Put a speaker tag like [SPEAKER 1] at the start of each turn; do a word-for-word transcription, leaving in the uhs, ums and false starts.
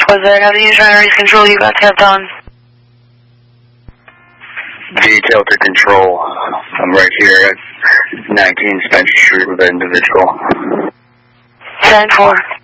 [SPEAKER 1] Was there another user on race control you got tapped on?
[SPEAKER 2] Detail to control. I'm right here at nineteen Spencer Street with an individual.
[SPEAKER 1] ten four.